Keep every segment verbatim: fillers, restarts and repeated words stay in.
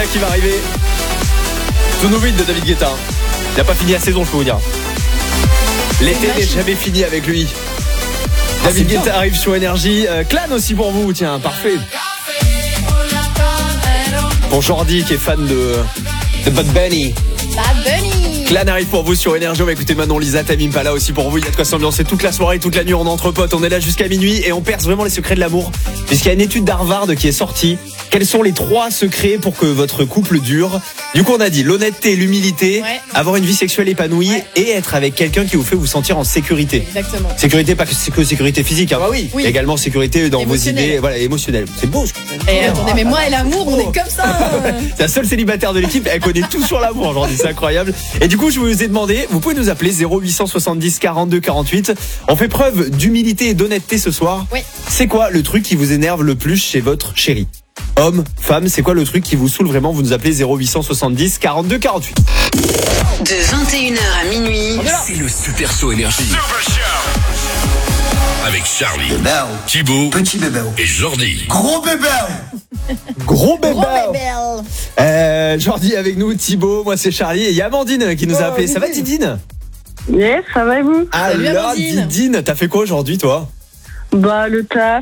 qui va arriver. Tout nouveau hit de David Guetta. Il n'a pas fini la saison, je peux vous dire. L'été n'est jamais fini avec lui. Ah, David Guetta arrive sur Énergie. Euh, Clan aussi pour vous, tiens, parfait. Pour Jordi qui est fan de, de Bad Bunny. Bad Bunny. Clan arrive pour vous sur Énergie. On va écouter Manon Lisa, Tamim Pala aussi pour vous. Il y a de quoi s'ambiancer toute la soirée, toute la nuit. On est entre potes, on est là jusqu'à minuit et on perce vraiment les secrets de l'amour. Puisqu'il y a une étude d'Harvard qui est sortie. Quels sont les trois secrets pour que votre couple dure? Du coup, on a dit l'honnêteté, l'humilité, ouais. avoir une vie sexuelle épanouie ouais. et être avec quelqu'un qui vous fait vous sentir en sécurité. Exactement. Sécurité, pas que, que sécurité physique, hein. Ah oui. oui. Également sécurité dans vos idées, voilà, émotionnelles. C'est beau. Je... Et attendez, mais moi et l'amour, on est comme ça. C'est la seule célibataire de l'équipe, elle connaît tout sur l'amour aujourd'hui, c'est incroyable. Et du coup, je vous ai demandé, vous pouvez nous appeler zéro huit cent soixante-dix quarante-deux quarante-huit. On fait preuve d'humilité et d'honnêteté ce soir. Oui. C'est quoi le truc qui vous énerve le plus chez votre chéri? Homme, femme, c'est quoi le truc qui vous saoule vraiment? Vous nous appelez zéro huit cent soixante-dix quarante-deux quarante-huit. De vingt et une heures à minuit, c'est le Super Show Énergie. Avec Charlie, Thibaut, petit bébé et Jordi. Gros bébé. Gros bébé. Gros bébé. Euh, Jordi avec nous, Thibaut, moi c'est Charlie et il y a Amandine qui nous a appelé. Ça va Didine? Yes, ça va et vous? Salut, Alors Amandine. Didine, t'as fait quoi aujourd'hui toi? Bah le taf,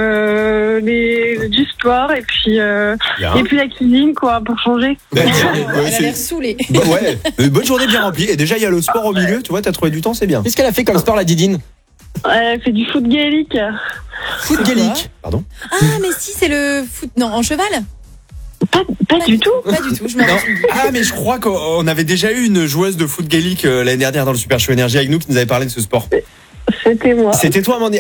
euh, les, du sport et puis euh, et puis la cuisine quoi pour changer. Ben, Elle ouais, a c'est- l'air saoulée. Bah ouais, une bonne journée bien remplie. Et déjà il y a le sport au milieu, tu vois, t'as trouvé du temps, c'est bien. Qu'est-ce qu'elle a fait comme sport, la Didine? Elle fait du foot gaélique. Foot gaélique. Pardon? Ah, mais si, c'est le foot. Non, en cheval? Pas, pas du tout. Pas du tout, je me Non. rappelle. Ah mais je crois qu'on avait déjà eu une joueuse de foot gaélique euh, l'année dernière dans le Super Show Énergie avec nous qui nous avait parlé de ce sport. C'était moi. C'était toi Amandine?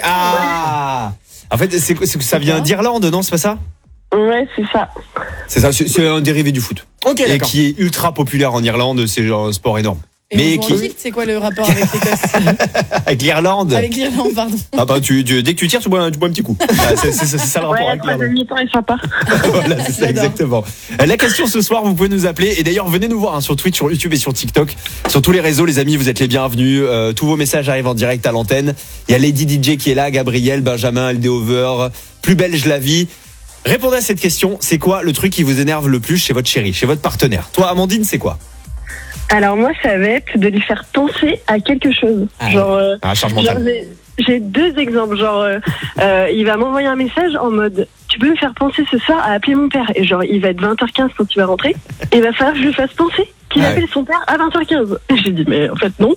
Ah. En fait c'est c'est que ça vient d'Irlande, non, c'est pas ça? Ouais, c'est ça. C'est ça, c'est c'est un dérivé du foot. Ok, Et d'accord. qui est ultra populaire en Irlande, c'est genre un sport énorme. Et Mais on joue qui- en tilt, c'est quoi le rapport avec l'Écosse? Avec l'Irlande. Avec l'Irlande, pardon. Ah bah tu, tu- dès que tu tires, tu bois un, tu bois un petit coup. Ah, c'est, c'est- c'est ça le rapport Ouais, avec la l'Irlande. mi-temps est sympa. Voilà, c'est ça J'adore. exactement. Euh, La question ce soir, vous pouvez nous appeler et d'ailleurs venez nous voir hein, sur Twitch, sur YouTube et sur TikTok, sur tous les réseaux, les amis, vous êtes les bienvenus. Euh, tous vos messages arrivent en direct à l'antenne. Il y a Lady D J qui est là, Gabriel, Benjamin, Aldeover, Plus belle je la vis. Répondez à cette question. C'est quoi le truc qui vous énerve le plus chez votre chéri, chez votre partenaire? Toi, Amandine, c'est quoi? Alors moi, ça va être de lui faire penser à quelque chose. Ah, genre, euh, Un charge genre, mental. j'ai- j'ai deux exemples. Genre, euh, euh, il va m'envoyer un message en mode, tu peux me faire penser ce soir à appeler mon père. Et genre, il va être vingt heures quinze quand il va rentrer. Et il va falloir que je lui fasse penser qu'il Ouais. appelle son père à vingt heures quinze. J'ai dit, mais en fait, non.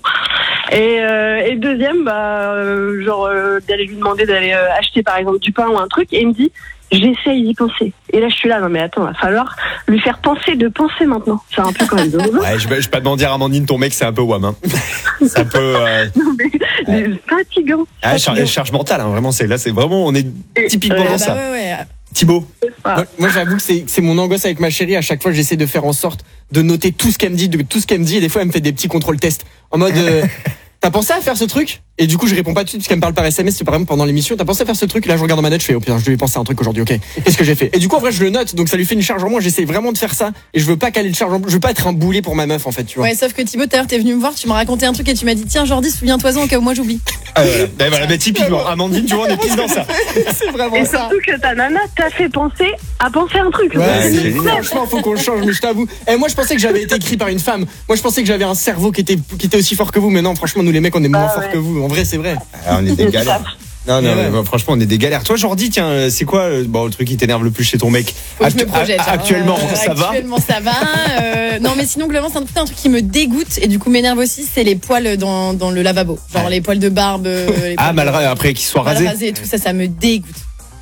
Et, euh, et le deuxième, bah, euh, genre, euh, d'aller lui demander d'aller euh, acheter par exemple du pain ou un truc. Et il me dit, j'essaye d'y penser. Et là, je suis là, non mais attends, il va falloir lui faire penser de penser maintenant. C'est un peu quand même drôle. Ouais, je vais, je vais pas te mentir, Amandine, ton mec, c'est un peu wham. Hein. C'est un peu. Euh... Non, mais c'est fatigant. Ah, charge, charge mentale, hein, vraiment. C'est là, c'est vraiment, on est typiquement Ouais, dans Ah ça. bah ouais, ouais. Thibaut. Ah. Moi, moi, j'avoue que c'est c'est mon angoisse avec ma chérie. À chaque fois, j'essaie de faire en sorte de noter tout ce qu'elle me dit, de tout ce qu'elle me dit. Et des fois, elle me fait des petits contrôles tests en mode. euh, T'as pensé à faire ce truc? Et du coup, je réponds pas tout de suite parce qu'elle me parle par S M S. C'est par exemple pendant l'émission. T'as pensé à faire ce truc? Là, je regarde dans ma note, je fais, oh putain, je devais penser à un truc aujourd'hui, ok. Qu'est-ce que j'ai fait? Et du coup, en vrai, je le note. Donc, ça lui fait une charge en moins. J'essaie vraiment de faire ça. Et je veux pas caler le charge en Je veux pas être un boulet pour ma meuf, en fait, tu vois. Ouais, sauf que Thibaut, tout à l'heure, t'es venu me voir, tu m'as raconté un truc et tu m'as dit, tiens, Jordi, souviens-toi-en au cas où moi j'oublie. Ah, voilà. Ben voilà, ben typiquement, Amandine, tu vois, on est pile dans ça. C'est vraiment Et ça. surtout que ta nana t'a fait penser à penser un truc. Ouais, Ouais, c'est- c'est génial. franchement, faut qu'on le change, mais je t'avoue. Et moi, je pensais que j'avais été écrit par une femme. Moi, je pensais que j'avais un cerveau qui était, qui était aussi fort que vous, mais non, franchement, nous les mecs, on est moins Ah forts ouais. que vous. En vrai, c'est vrai. Ah, on est des galères. Non, non, Ouais. mais bon, franchement, on est des galères. Toi, Jordi, tiens, euh, c'est quoi euh, bon, le truc qui t'énerve le plus chez ton mec? Faut que je me Actu- projette. a- hein. Actuellement, Euh, ça va? Actuellement, ça va. Euh, non, mais sinon, globalement, c'est un truc, un truc qui me dégoûte et du coup m'énerve aussi, c'est les poils dans, dans le lavabo. Genre Ouais. les poils de barbe. euh, les Ah, poils mal de- ra- après qu'il soit mal rasé. rasés et tout ça, ça me dégoûte.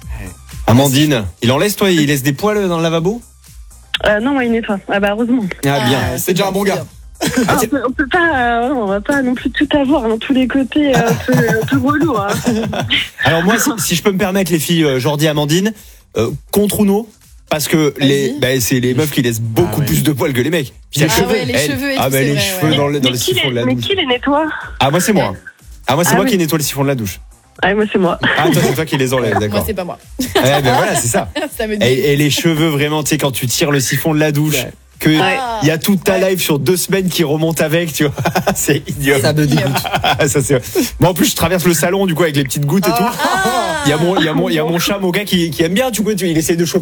Amandine, il en laisse, toi? Il laisse des poils dans le lavabo? Euh, non, moi, il nettoie. Ah bah, heureusement. Ah, bien. Ah, C'est déjà un bon bien, gars. Ah, on, peut, on peut pas, euh, on va pas non plus tout avoir, dans tous les côtés, euh, un peu, un peu relou. Hein. Alors, moi, si, si je peux me permettre, les filles, euh, Jordi, Amandine, euh, contre ou non? Parce que les, Vas-y. bah, c'est les meufs qui laissent beaucoup Ah ouais. plus de poils que les mecs. Puis Ah ouais, les elles- cheveux et ah tout, bah c'est les vrai, cheveux ouais. dans le, dans mais, le qui siphon les, de la mais douche. qui les nettoie? Ah moi c'est moi. Ah moi c'est Ah moi oui. qui nettoie le siphon de la douche. Ah, moi, c'est moi. Ah toi c'est toi qui les enlèves, Moi, d'accord. c'est pas moi. Ouais, ben voilà c'est ça. Ça me dégoûte. Et, et les cheveux vraiment, tu sais quand tu tires le siphon de la douche, Ouais. que il Ouais. y a toute ta life sur deux semaines qui remonte avec, tu vois. C'est idiot. Ça me dégoûte. ça c'est. Bon en plus je traverse le salon du coup avec les petites gouttes et tout. Ah. Il y a mon il y a mon il y a mon chat Moga qui qui aime bien, tu vois, tu- il essaye de choper